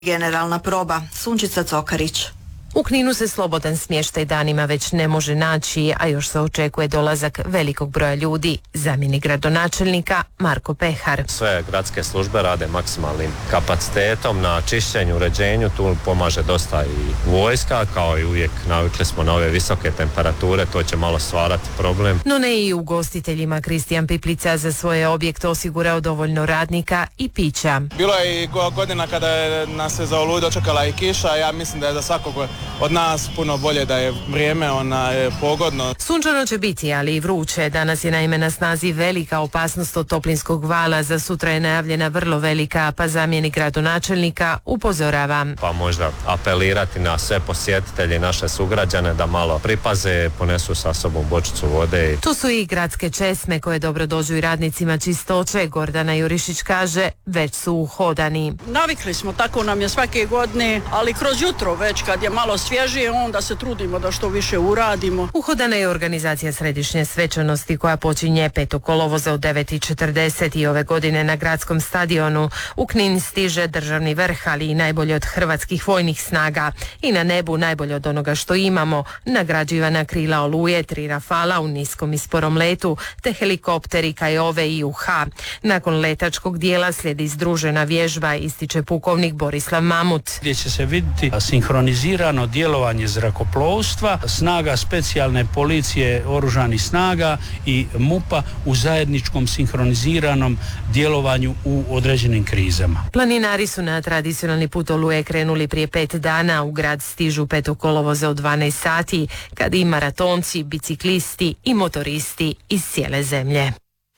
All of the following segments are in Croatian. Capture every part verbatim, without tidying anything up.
Generalna proba. Sunčica Cokarić. U Kninu se slobodan smještaj danima već ne može naći, a još se očekuje dolazak velikog broja ljudi. Zamjenik gradonačelnika Marko Pehar. Sve gradske službe rade maksimalnim kapacitetom na čišćenju, uređenju, tu pomaže dosta i vojska, kao i uvijek navikli smo na ove visoke temperature, to će malo stvarati problem. No ne i ugostiteljima. Kristijan Piplica za svoje objekte osigurao dovoljno radnika i pića. Bilo je i godina kada je nas se za Oluju dočekala i kiša, ja mislim da je za svakog od nas puno bolje da je vrijeme ona je pogodno. Sunčano će biti, ali i vruće. Danas je naime na snazi velika opasnost od toplinskog vala. Za sutra je najavljena vrlo velika, pa zamjenik gradonačelnika upozorava. Pa možda apelirati na sve posjetitelje, naše sugrađane da malo pripaze, ponesu sa sobom bočicu vode. Tu su i gradske česme koje dobro dođu i radnicima čistoće. Gordana Jurišić kaže, već su uhodani. Navikli smo, tako nam je svake godine, ali kroz jutro već kad je malo svježije, onda se trudimo da što više uradimo. Uhodana je organizacija središnje svečanosti koja počinje petog kolovoza u devet i četrdeset i ove godine na gradskom stadionu. U Knin stiže državni vrh, ali i najbolje od hrvatskih vojnih snaga. I na nebu najbolje od onoga što imamo. Nagrađivana krila Oluje, tri Rafala u niskom i sporom letu, te helikopteri K O V I U H. Nakon letačkog dijela slijedi združena vježba, ističe pukovnik Borislav Mamut. Gdje će se vidjeti sinhronizirano djelovanje zrakoplovstva, snaga specijalne policije oružanih snaga i MUP-a u zajedničkom sinhroniziranom djelovanju u određenim krizama. Planinari su na tradicionalni put Oluje krenuli prije pet dana. U grad stižu petog kolovoza u dvanaest sati, kad i maratonci, biciklisti i motoristi iz cijele zemlje.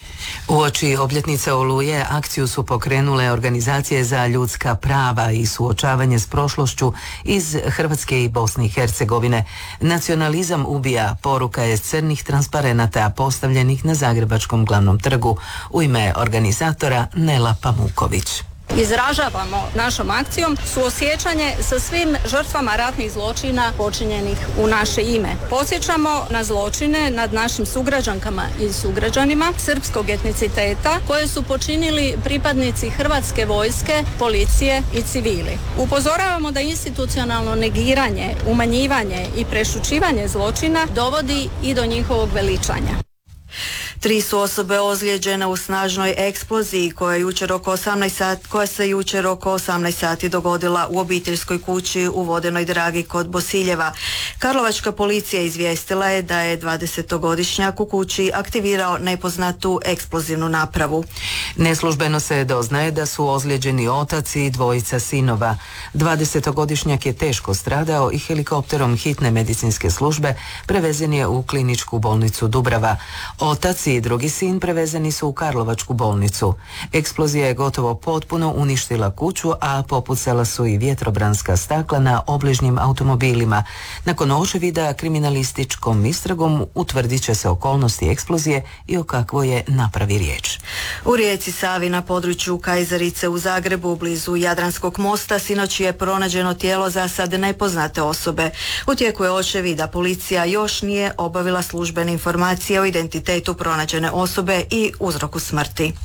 Uoči obljetnice Oluje akciju su pokrenule organizacije za ljudska prava i suočavanje s prošlošću iz Hrvatske i Bosne i Hercegovine. Nacionalizam ubija, poruka je s crnih transparenata postavljenih na Zagrebačkom glavnom trgu. U ime organizatora Nela Pamuković. Izražavamo našom akcijom suosjećanje sa svim žrtvama ratnih zločina počinjenih u naše ime. Podsjećamo na zločine nad našim sugrađankama i sugrađanima srpskog etniciteta koje su počinili pripadnici Hrvatske vojske, policije i civili. Upozoravamo da institucionalno negiranje, umanjivanje i prešućivanje zločina dovodi i do njihovog veličanja. Tri su osobe ozlijeđene u snažnoj eksploziji koja, jučer oko osamnaest sati, koja se jučer oko osamnaest sati dogodila u obiteljskoj kući u Vodenoj Dragi kod Bosiljeva. Karlovačka policija izvijestila je da je dvadesetogodišnjak u kući aktivirao nepoznatu eksplozivnu napravu. Neslužbeno se doznaje da su ozlijeđeni otac i dvojica sinova. dvadesetogodišnjak je teško stradao i helikopterom hitne medicinske službe prevezen je u kliničku bolnicu Dubrava. Otac i drugi sin prevezeni su u Karlovačku bolnicu. Eksplozija je gotovo potpuno uništila kuću, a popucala su i vjetrobranska stakla na obližnjim automobilima. Nakon očevida kriminalističkom istragom utvrdit će se okolnosti eksplozije i o kakvoj je napravi riječ. U rijeci Savi na području Kajzerice u Zagrebu blizu Jadranskog mosta sinoć je pronađeno tijelo za sad nepoznate osobe. U tijeku je očevida, policija još nije obavila službene informacije o identitetu pronađene osobe i uzroku smrti.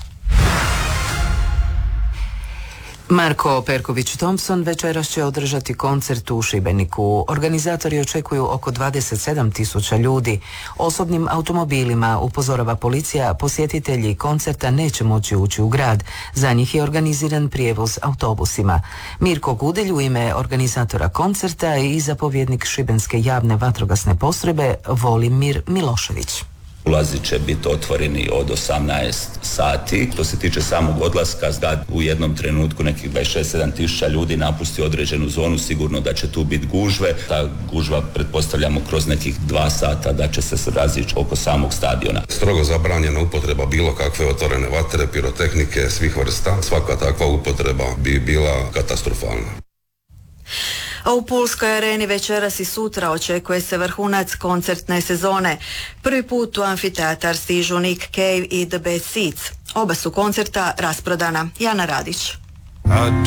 Marko Perković-Thompson večeras će održati koncert u Šibeniku. Organizatori očekuju oko dvadeset sedam tisuća ljudi. Osobnim automobilima, upozorava policija, posjetitelji koncerta neće moći ući u grad. Za njih je organiziran prijevoz autobusima. Mirko Gudelj u ime organizatora koncerta i zapovjednik Šibenske javne vatrogasne postrojbe Volimir Milošević. Ulazi će biti otvoreni od osamnaest sati. Što se tiče samog odlaska, da u jednom trenutku nekih dvadeset šest do sedam tisuća ljudi napusti određenu zonu, sigurno da će tu biti gužve. Ta gužva pretpostavljamo kroz nekih dva sata da će se razići oko samog stadiona. Strogo zabranjena upotreba bilo kakve otvorene vatre, pirotehnike svih vrsta. Svaka takva upotreba bi bila katastrofalna. A u Pulskoj areni večeras i sutra očekuje se vrhunac koncertne sezone. Prvi put u amfiteatar stižu Nick Cave i The Bad Seeds. Oba su koncerta rasprodana. Jana Radić.